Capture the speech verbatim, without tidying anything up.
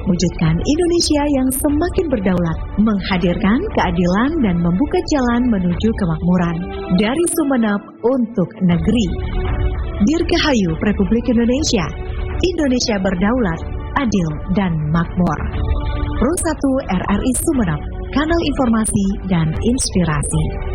mewujudkan Indonesia yang semakin berdaulat, menghadirkan keadilan dan membuka jalan menuju kemakmuran dari Sumeneb untuk negeri. Dirgahayu Republik Indonesia, Indonesia berdaulat, adil dan makmur. Pro satu R R I Sumeneb, kanal informasi dan inspirasi.